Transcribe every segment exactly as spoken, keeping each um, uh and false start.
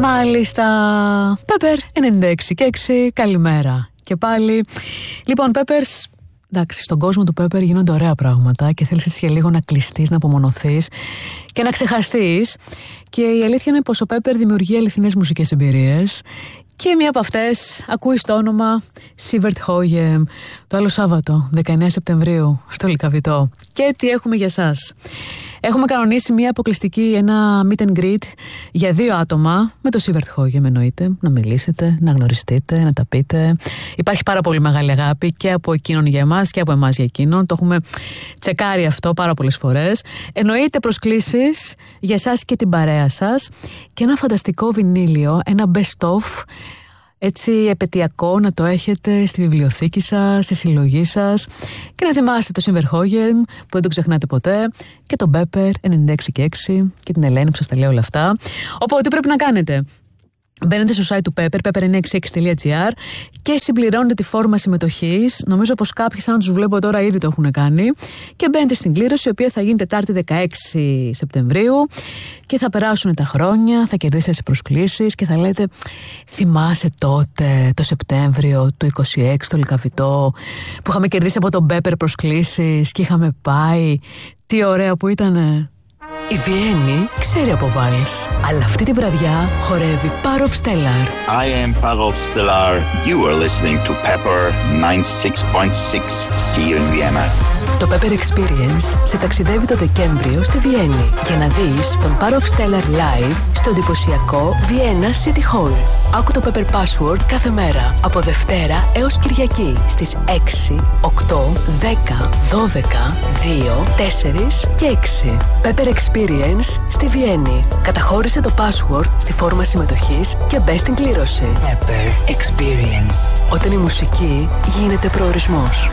Μάλιστα. Pepper ενενήντα έξι και έξι, καλημέρα και πάλι. Λοιπόν, Peppers, εντάξει, στον κόσμο του Pepper γίνονται ωραία πράγματα και θέλεις έτσι και λίγο να κλειστείς, να απομονωθείς και να ξεχαστείς. Και η αλήθεια είναι πως ο Pepper δημιουργεί αληθινές μουσικές εμπειρίες. Και μία από αυτές ακούεις το όνομα Sivert Høyem το άλλο Σάββατο, δεκαεννέα Σεπτεμβρίου, στο Λυκαβητό. Και τι έχουμε για σας? Έχουμε κανονίσει μία αποκλειστική, ένα meet and greet για δύο άτομα, με το Sivert Høyem εννοείται, να μιλήσετε, να γνωριστείτε, να τα πείτε. Υπάρχει πάρα πολύ μεγάλη αγάπη και από εκείνον για εμάς και από εμάς για εκείνον. Το έχουμε τσεκάρει αυτό πάρα πολλές φορές. Εννοείται προσκλήσεις για εσάς και την παρέα σας και ένα φανταστικό βινίλιο, ένα best of, έτσι επαιτειακό, να το έχετε στη βιβλιοθήκη σας, στη συλλογή σας και να θυμάστε το Sivert Høyem που δεν το ξεχνάτε ποτέ και τον Pepper ενενήντα έξι και έξι και την Ελένη που σας τα λέει όλα αυτά. Οπότε τι πρέπει να κάνετε? Μπαίνετε στο site του Pepper, pepper εννιακόσια εξήντα έξι τελεία gr και συμπληρώνετε τη φόρμα συμμετοχής. Νομίζω πως κάποιοι, σαν να τους βλέπω τώρα, ήδη το έχουν κάνει. Και μπαίνετε στην κλήρωση, η οποία θα γίνει Τετάρτη δεκαέξι Σεπτεμβρίου και θα περάσουν τα χρόνια, θα κερδίσετε τις προσκλήσεις και θα λέτε, θυμάσαι τότε το Σεπτέμβριο του είκοσι έξι στο Λυκαβητό που είχαμε κερδίσει από τον Pepper προσκλήσεις και είχαμε πάει? Τι ωραία που ήτανε! Η Βιέννη ξέρει από βάλς, αλλά αυτή τη βραδιά χορεύει Parov Stellar. I am Parov Stellar. You are listening to Pepper ninety-six point six. See you in Vienna. Το Pepper Experience σε ταξιδεύει το Δεκέμβριο στη Βιέννη για να δεις τον Parov Stellar live στο εντυπωσιακό Vienna City Hall. Άκου το Pepper Password κάθε μέρα από Δευτέρα έως Κυριακή στις έξι, οκτώ, δέκα, δώδεκα, δύο, τέσσερα και έξι. Pepper Experience στη Βιέννη. Καταχώρησε το password στη φόρμα συμμετοχής και μπες στην κλήρωση. Pepper Experience. Όταν η μουσική γίνεται προορισμός.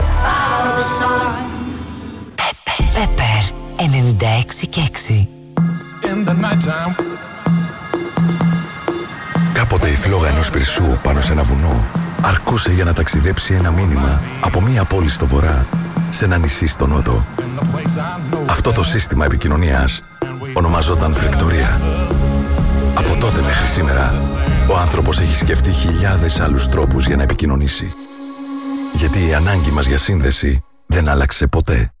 Pepper ενενήντα έξι και έξι. Κάποτε η φλόγα ενός πυρσού πάνω σε ένα βουνό αρκούσε για να ταξιδέψει ένα μήνυμα από μία πόλη στο βορρά σε ένα νησί στο νότο. Αυτό το σύστημα επικοινωνίας ονομαζόταν Φρεκτορία. Από τότε μέχρι σήμερα ο άνθρωπος έχει σκεφτεί χιλιάδες άλλους τρόπους για να επικοινωνήσει. Γιατί η ανάγκη μας για σύνδεση δεν άλλαξε ποτέ.